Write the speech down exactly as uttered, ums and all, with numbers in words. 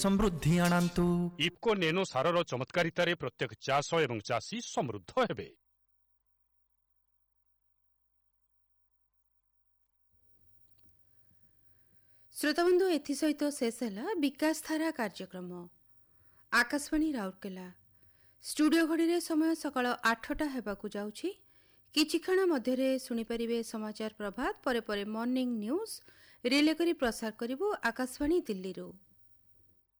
समृद्धि आनंतु। इफ्को नेनो सारर चमत्कारितारे प्रत्येक चाष एवं चाषी समृद्ध हेबे। श्रोताबंधु एथि सहित शेष है विकास धारा कार्यक्रम। आकाशवाणी राउरकेला स्टूडियो घड़ी समय सकाळ आठटा हेबाकु जाउछि। किछि क्षण मध्यरे सुनि परिबे समाचार प्रभात परे परे मॉर्निंग न्यूज रिले करी प्रसार करिबो आकाशवाणी दिल्ली रो।